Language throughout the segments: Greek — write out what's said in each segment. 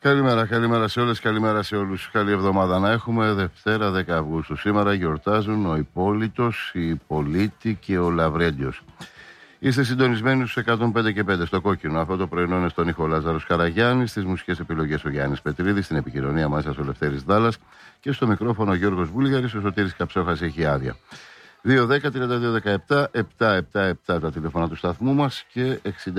Καλημέρα σε όλες, καλημέρα σε όλους. Καλή εβδομάδα να έχουμε. Δευτέρα 10 Αυγούστου. Σήμερα γιορτάζουν ο Υπόλυτος, η Πολίτη και ο Λαβρέντιος. Είστε συντονισμένοι στους 105 και 5 στο κόκκινο. Αυτό το πρωινό είναι στον ήχο Λάζαρος Καραγιάννης, στις μουσικές επιλογές ο Γιάννης Πετρίδης, στην επικοινωνία μας ο Λευτέρης Δάλλας και στο μικρόφωνο ο Γιώργος Βούλγαρης, ο Σωτήρης Καψόχας έχει άδεια. 2-10-32-17-777 τα τηλέφωνα του σταθμού μας και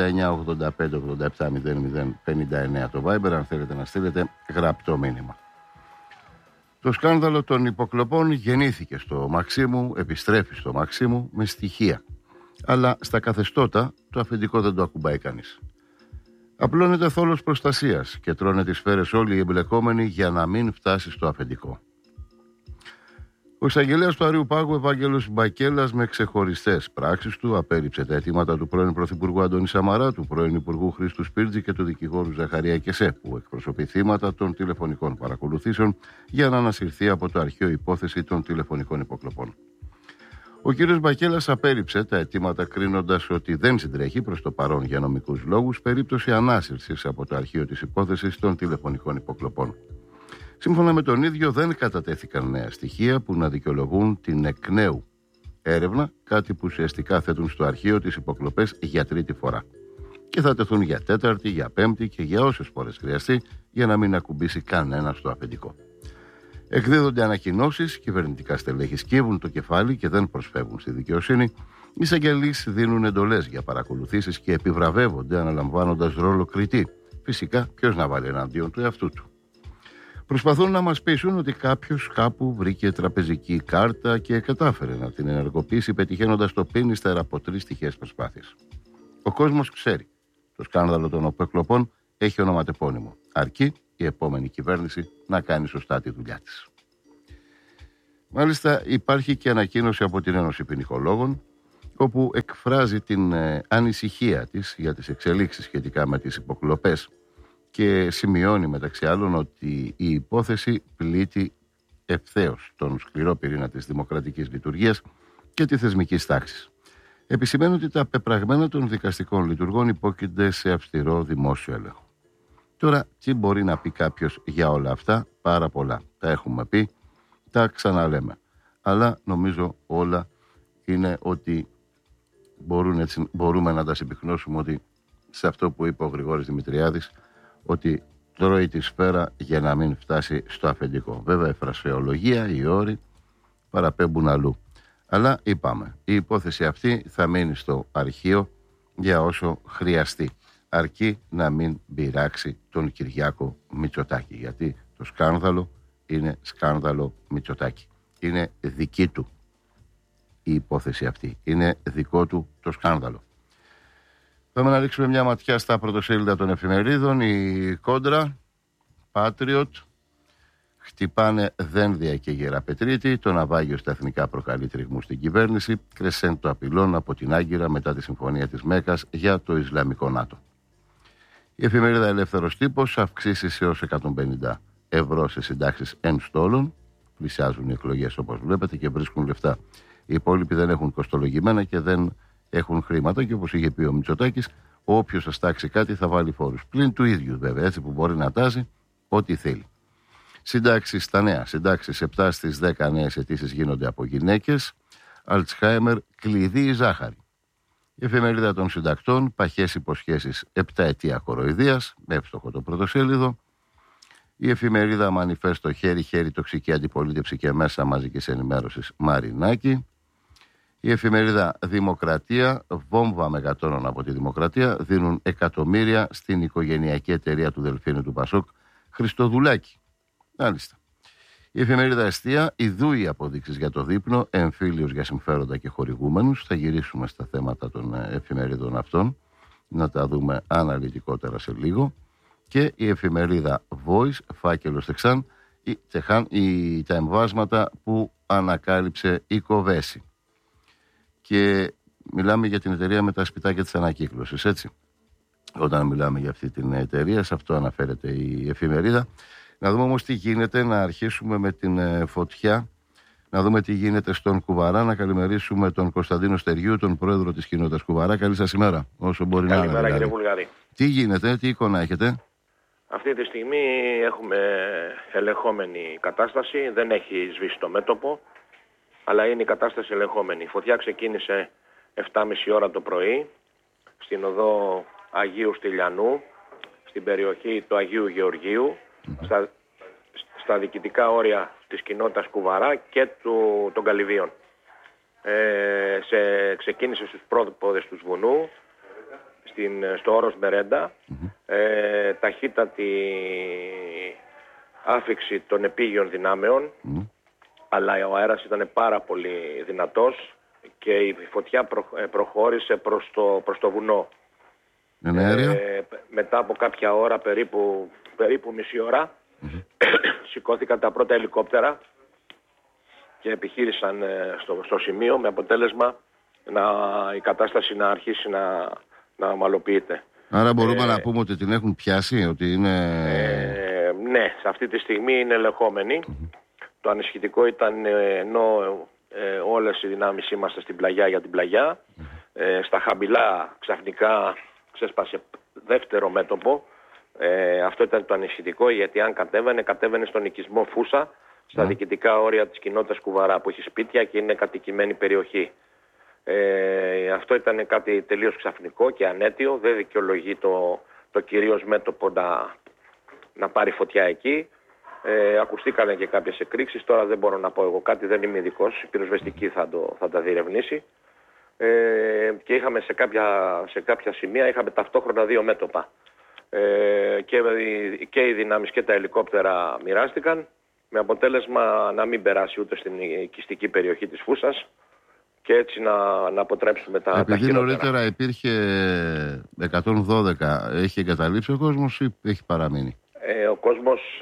69-85-87-00-59 το Viber αν θέλετε να στείλετε γραπτό μήνυμα. Το σκάνδαλο των υποκλοπών γεννήθηκε στο Μαξίμου, επιστρέφει στο Μαξίμου με στοιχεία. Αλλά στα καθεστώτα το αφεντικό δεν το ακουμπάει κανείς. Απλώνεται θόλος προστασίας και τρώνε τις σφαίρες όλοι οι εμπλεκόμενοι για να μην φτάσει στο αφεντικό. Ο εισαγγελέας του Αριού Πάγου, Ευάγγελος Μπακέλας, με ξεχωριστές πράξεις του, απέρριψε τα αιτήματα του πρώην Πρωθυπουργού Αντώνη Σαμαρά, του πρώην Υπουργού Χρήστου Σπίρτζη και του δικηγόρου Ζαχαρία Κεσέ, που εκπροσωπεί θύματα των τηλεφωνικών παρακολουθήσεων για να ανασυρθεί από το αρχείο υπόθεση των τηλεφωνικών υποκλοπών. Ο κ. Μπακέλας απέρριψε τα αιτήματα, κρίνοντας ότι δεν συντρέχει προς το παρόν για νομικούς λόγους περίπτωση ανάσυρσης από το αρχείο της υπόθεσης των τηλεφωνικών υποκλοπών. Σύμφωνα με τον ίδιο, δεν κατατέθηκαν νέα στοιχεία που να δικαιολογούν την εκ νέου έρευνα, κάτι που ουσιαστικά θέτουν στο αρχείο τις υποκλοπές για τρίτη φορά. Και θα τεθούν για τέταρτη, για πέμπτη και για όσες φορές χρειαστεί για να μην ακουμπήσει κανένα στο αφεντικό. Εκδίδονται ανακοινώσεις, κυβερνητικά στελέχη σκύβουν το κεφάλι και δεν προσφεύγουν στη δικαιοσύνη. Οι εισαγγελείς δίνουν εντολές για παρακολουθήσεις και επιβραβεύονται αναλαμβάνοντας ρόλο κριτή. Φυσικά, ποιος να βάλει εναντίον του εαυτού του. Προσπαθούν να μας πείσουν ότι κάποιος κάπου βρήκε τραπεζική κάρτα και κατάφερε να την ενεργοποιήσει, πετυχαίνοντας το πιν ύστερα από 3 τυχαίες προσπάθειες. Ο κόσμος ξέρει. Το σκάνδαλο των υποκλοπών έχει ονοματεπώνυμο. Αρκεί η επόμενη κυβέρνηση να κάνει σωστά τη δουλειά της. Μάλιστα, υπάρχει και ανακοίνωση από την Ένωση Ποινικολόγων, όπου εκφράζει την ανησυχία της για τις εξελίξεις σχετικά με τις υποκλοπές και σημειώνει μεταξύ άλλων ότι η υπόθεση πλήττει ευθέως τον σκληρό πυρήνα της δημοκρατικής λειτουργίας και τη θεσμική τάξη. Επισημαίνει ότι τα πεπραγμένα των δικαστικών λειτουργών υπόκεινται σε αυστηρό δημόσιο έλεγχο. Τώρα, τι μπορεί να πει κάποιος για όλα αυτά? Πάρα πολλά. Τα έχουμε πει, τα ξαναλέμε. Αλλά νομίζω όλα είναι ότι μπορούμε να τα συμπυκνώσουμε ότι σε αυτό που είπε ο Γρηγόρης Δημητριάδης, ότι τρώει τη σφαίρα για να μην φτάσει στο αφεντικό. Βέβαια η φρασεολογία, οι όροι παραπέμπουν αλλού. Αλλά είπαμε, η υπόθεση αυτή θα μείνει στο αρχείο για όσο χρειαστεί. Αρκεί να μην πειράξει τον Κυριάκο Μητσοτάκη. Γιατί το σκάνδαλο είναι σκάνδαλο Μητσοτάκη. Είναι δική του η υπόθεση αυτή. Είναι δικό του το σκάνδαλο. Πάμε να ρίξουμε μια ματιά στα πρωτοσέλιδα των εφημερίδων. Η Κόντρα, Patriot, χτυπάνε δένδια και Γεραπετρίτη. Το ναυάγιο στα εθνικά προκαλεί τριγμούς στην κυβέρνηση. Κρεσέντο απειλών από την Άγκυρα μετά τη συμφωνία της Μέκας για το Ισλαμικό ΝΑΤΟ. Η εφημερίδα Ελεύθερος Τύπος, αυξήσεις έως 150 ευρώ σε συντάξεις ενστόλων. Πλησιάζουν οι εκλογές όπως βλέπετε και βρίσκουν λεφτά. Οι υπόλοιποι δεν έχουν κοστολογημένα και δεν έχουν χρήματα και όπως είχε πει ο Μητσοτάκης, όποιος θα στάξει κάτι θα βάλει φόρους. Πλην του ίδιου βέβαια, έτσι που μπορεί να τάζει ό,τι θέλει. Συντάξεις στα νέα. Συντάξεις 7 στις 10 νέες αιτήσεις γίνονται από γυναίκες. Αλτσχάιμερ, κλειδί η ζάχαρη. Η εφημερίδα των συντακτών, παχές υποσχέσεις 7 ετία κοροϊδίας, εύστοχο το πρωτοσέλιδο. Η εφημερίδα Μανιφέστο, χέρι-χέρι τοξική αντιπολίτευση και μέσα μαζικής ενημέρωσης Μαρινάκη. Η εφημερίδα Δημοκρατία, βόμβα μεγατόνων από τη Δημοκρατία, δίνουν εκατομμύρια στην οικογενειακή εταιρεία του Δελφίνου του Πασόκ, Χριστοδουλάκη. Μάλιστα. Η εφημερίδα Εστία, ιδού οι αποδείξεις για το δείπνο, εμφύλιος για συμφέροντα και χορηγούμενους. Θα γυρίσουμε στα θέματα των εφημερίδων αυτών, να τα δούμε αναλυτικότερα σε λίγο. Και η εφημερίδα Voice, φάκελος Τεχάν, τα εμβάσματα που ανακάλυψε η Κοβέση. Και μιλάμε για την εταιρεία με τα σπιτάκια της ανακύκλωσης, έτσι. Όταν μιλάμε για αυτή την εταιρεία, σε αυτό αναφέρεται η εφημερίδα. Να δούμε όμως τι γίνεται, να αρχίσουμε με την φωτιά, να δούμε τι γίνεται στον Κουβαρά, να καλημερίσουμε τον Κωνσταντίνο Στεριού, τον πρόεδρο της κοινότητας Κουβαρά. Καλή σας ημέρα, όσο μπορεί να είναι. Καλημέρα κύριε Βουλγαρή. Τι γίνεται, τι εικόνα έχετε? Αυτή τη στιγμή έχουμε ελεγχόμενη κατάσταση, δεν έχει σβήσει το μέτωπο, αλλά είναι η κατάσταση ελεγχόμενη. Η φωτιά ξεκίνησε 7.30 ώρα το πρωί, στην οδό Αγίου Στυλιανού, στην περιοχή του Αγίου Γεωργίου, στα διοικητικά όρια της κοινότητας Κουβαρά και των Καλυβίων. Ξεκίνησε στους πρόποδες του Σβουνού, στο όρος Μερέντα, ταχύτατη άφιξη των επίγειων δυνάμεων, αλλά ο αέρας ήταν πάρα πολύ δυνατός και η φωτιά προχώρησε προς το βουνό. Μετά από κάποια ώρα, περίπου μισή ώρα, σηκώθηκαν τα πρώτα ελικόπτερα και επιχείρησαν στο σημείο, με αποτέλεσμα η κατάσταση να αρχίσει να ομαλοποιείται. Άρα μπορούμε να πούμε ότι την έχουν πιάσει, ότι είναι... Ναι, σε αυτή τη στιγμή είναι ελεγχόμενη. Το ανησυχητικό ήταν, ενώ όλες οι δυνάμεις είμαστε στην πλαγιά για την πλαγιά, στα χαμηλά ξαφνικά ξέσπασε δεύτερο μέτωπο. Αυτό ήταν το ανησυχητικό, γιατί αν κατέβαινε στον οικισμό Φούσα, στα διοικητικά όρια της κοινότητας Κουβαρά, που έχει σπίτια και είναι κατοικημένη περιοχή. Αυτό ήταν κάτι τελείως ξαφνικό και ανέτειο. Δεν δικαιολογεί το κυρίως μέτωπο να πάρει φωτιά εκεί. Ακουστήκανε και κάποιες εκρήξεις. Τώρα δεν μπορώ να πω εγώ κάτι, δεν είμαι ειδικός. Η πυροσβεστική θα τα διερευνήσει. Και είχαμε σε κάποια σημεία είχαμε ταυτόχρονα δύο μέτωπα. Και οι δυνάμεις και τα ελικόπτερα μοιράστηκαν, με αποτέλεσμα να μην περάσει ούτε στην οικιστική περιοχή της Φούσας και έτσι να αποτρέψουμε τα χειρότερα. Επειδή νωρίτερα υπήρχε 112, έχει εγκαταλείψει ο κόσμος ή έχει παραμείνει? Ο κόσμος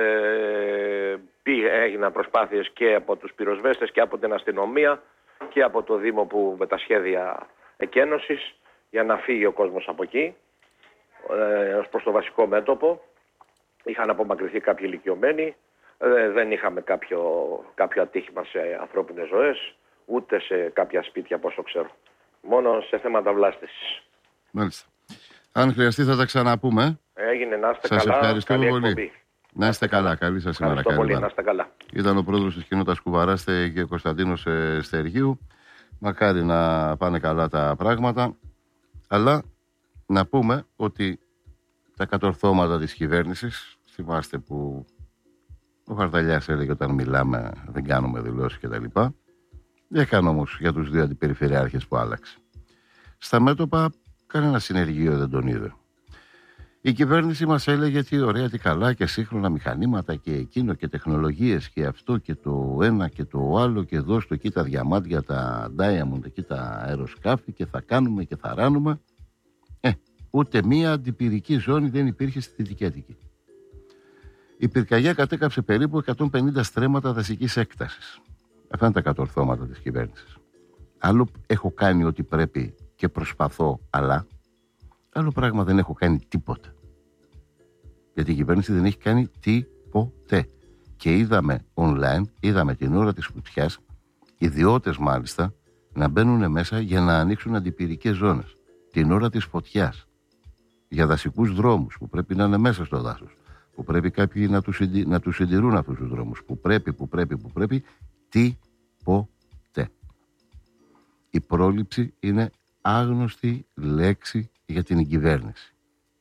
έγιναν προσπάθειες και από τους πυροσβέστες και από την αστυνομία και από το Δήμο με τα σχέδια εκένωσης για να φύγει ο κόσμος από εκεί. Ως προς το βασικό μέτωπο είχαν απομακρυνθεί κάποιοι ηλικιωμένοι, δεν είχαμε κάποιο ατύχημα σε ανθρώπινες ζωές, ούτε σε κάποια σπίτια, πόσο ξέρω, μόνο σε θέματα βλάστησης. Μάλιστα. Αν χρειαστεί θα τα ξαναπούμε. Έγινε, να είστε σας καλά. Ευχαριστώ καλή πολύ. εκπομπή. Να είστε καλά, καλή σας ημέρα. Ευχαριστώ πολύ, να είστε καλά. Ήταν ο πρόεδρος της κοινότητας Κουβαρά και Κωνσταντίνος Στεργίου. Μακάρι να πάνε καλά τα πράγματα, αλλά να πούμε ότι τα κατορθώματα της κυβέρνησης, θυμάστε που ο Χαρταλιάς έλεγε όταν μιλάμε δεν κάνουμε δηλώσεις κτλ. Έκανε όμως για τους δύο αντιπεριφερειάρχες που άλλαξε. Στα μέτωπα κανένα συνεργείο δεν τον είδε. Η κυβέρνηση μας έλεγε τι ωραία, τι καλά και σύγχρονα μηχανήματα και εκείνο και τεχνολογίες και αυτό και το ένα και το άλλο και εδώ στο εκεί τα διαμάντια, τα Diamond, εκεί τα αεροσκάφη και θα κάνουμε και θα ράνουμε. Ούτε μία αντιπυρική ζώνη δεν υπήρχε στη Δυτική Αττική. Η πυρκαγιά κατέκαψε περίπου 150 στρέμματα δασικής έκτασης. Αυτά είναι τα κατορθώματα της κυβέρνησης. Άλλο έχω κάνει ό,τι πρέπει και προσπαθώ, αλλά άλλο πράγμα δεν έχω κάνει τίποτα. Γιατί η κυβέρνηση δεν έχει κάνει τίποτε. Και είδαμε online, είδαμε την ώρα της φωτιάς, ιδιώτες μάλιστα, να μπαίνουν μέσα για να ανοίξουν αντιπυρικές ζώνες. Την ώρα της φωτιάς. Για δασικούς δρόμους που πρέπει να είναι μέσα στο δάσος. Που πρέπει κάποιοι να τους συντηρούν αυτούς τους δρόμους. Που πρέπει. Τίποτε. Η πρόληψη είναι άγνωστη λέξη για την κυβέρνηση.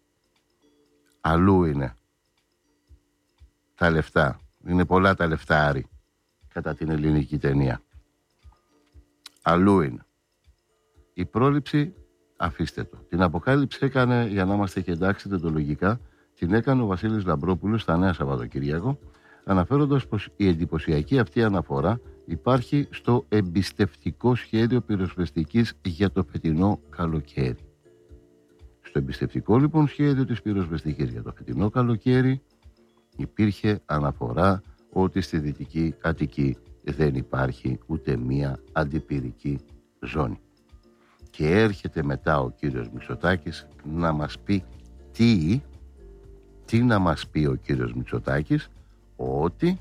Αλλού είναι τα λεφτά. Είναι πολλά τα λεφτά, Άρη, κατά την ελληνική ταινία. Αλλού είναι. Η πρόληψη, αφήστε το. Την αποκάλυψη έκανε, για να είμαστε και εντάξει τεντολογικά, την έκανε ο Βασίλης Λαμπρόπουλος στα Νέα Σαββατοκύριακο, αναφέροντας πως η εντυπωσιακή αυτή αναφορά υπάρχει στο εμπιστευτικό σχέδιο πυροσβεστικής για το φετινό καλοκαίρι. Στο εμπιστευτικό λοιπόν σχέδιο της πυροσβεστικής για το φετινό καλοκαίρι υπήρχε αναφορά ότι στη Δυτική Αττική δεν υπάρχει ούτε μία αντιπυρική ζώνη. Και έρχεται μετά ο κύριος Μητσοτάκης να μας πει τι να μας πει ο κύριος Μητσοτάκης, ότι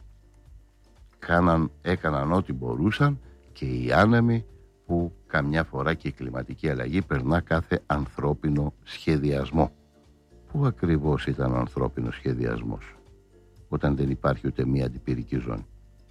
έκαναν ό,τι μπορούσαν και οι άνεμοι που καμιά φορά και η κλιματική αλλαγή περνά κάθε ανθρώπινο σχεδιασμό. Πού ακριβώς ήταν ο ανθρώπινος σχεδιασμός όταν δεν υπάρχει ούτε μία αντιπυρική ζώνη?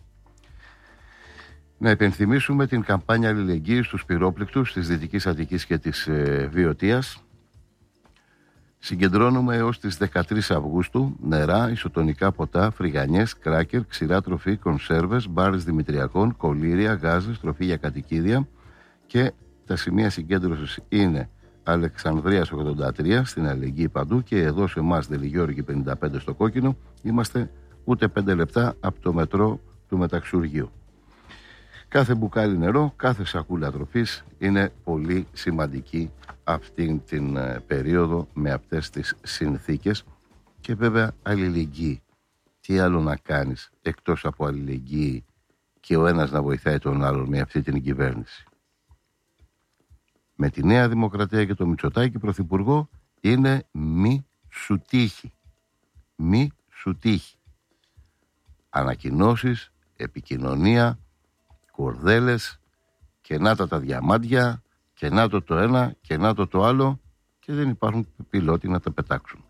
Να υπενθυμίσουμε την καμπάνια αλληλεγγύης στους πυρόπληκτους της Δυτικής Αττικής και της Βιωτίας. Συγκεντρώνουμε έως τις 13 Αυγούστου νερά, ισοτονικά ποτά, φρυγανιές, κράκερ, ξηρά τροφή, κονσέρβες, μπάρες δημητριακών, κολλήρια, γάζες, τροφή για κατοικίδια, και τα σημεία συγκέντρωσης είναι Αλεξανδρίας 83 στην Αλληλεγγύη παντού, και εδώ σε εμάς Δελιγιώργη 55 στο κόκκινο είμαστε ούτε 5 λεπτά από το μετρό του Μεταξουργείου. Κάθε μπουκάλι νερό, κάθε σακούλα τροφής είναι πολύ σημαντική αυτήν την περίοδο με αυτές τις συνθήκες. Και βέβαια αλληλεγγύη. Τι άλλο να κάνεις εκτός από αλληλεγγύη και ο ένας να βοηθάει τον άλλον με αυτή την κυβέρνηση? Με τη Νέα Δημοκρατία και το Μητσοτάκη πρωθυπουργό είναι μη σου τύχει. Μη σου τύχει. Ανακοινώσεις, επικοινωνία, κορδέλες, και να τα διαμάντια, και να το ένα, και να το άλλο, και δεν υπάρχουν πιλότοι να τα πετάξουν.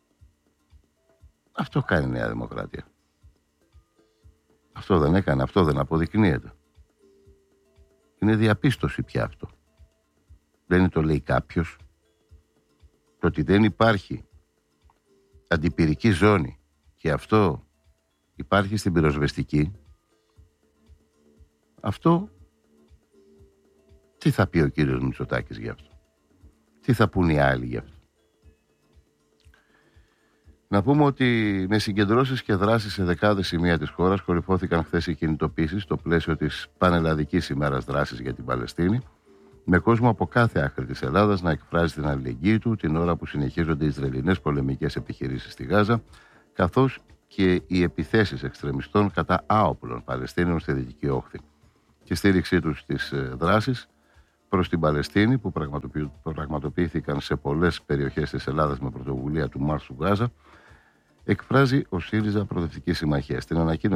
Αυτό κάνει η Νέα Δημοκρατία. Αυτό δεν έκανε, αυτό δεν αποδεικνύεται. Είναι διαπίστωση πια αυτό. Δεν το λέει κάποιος. Το ότι δεν υπάρχει αντιπυρική ζώνη και αυτό υπάρχει στην πυροσβεστική, αυτό τι θα πει ο κύριος Μητσοτάκης γι' αυτό? Τι θα πούν οι άλλοι γι' αυτό? Να πούμε ότι με συγκεντρώσεις και δράσεις σε δεκάδες σημεία της χώρας κορυφώθηκαν χθες οι κινητοποίησεις στο πλαίσιο της Πανελλαδικής ημέρας δράσης για την Παλαιστίνη, με κόσμο από κάθε άκρη της Ελλάδας να εκφράζει την αλληλεγγύη του την ώρα που συνεχίζονται οι Ισραηλινές πολεμικές επιχειρήσεις στη Γάζα, καθώς και οι επιθέσεις εξτρεμιστών κατά άοπλων Παλαιστίνιων στη Δυτική Όχθη και στήριξή τους στις δράσεις προς την Παλαιστίνη που πραγματοποιήθηκαν σε πολλές περιοχές της Ελλάδας με πρωτοβουλία του Μάρσου Γάζα, εκφράζει ο ΣΥΡΙΖΑ Προοδευτική Συμμαχία. Στην ανακοίνωση